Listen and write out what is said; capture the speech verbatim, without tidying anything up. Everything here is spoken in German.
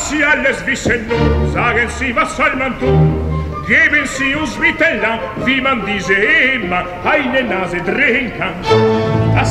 Was Sie alles wissen nun, sagen Sie, was soll man tun? Geben Sie uns bitte lang, wie man diese immer eine Nase drehen kann. Das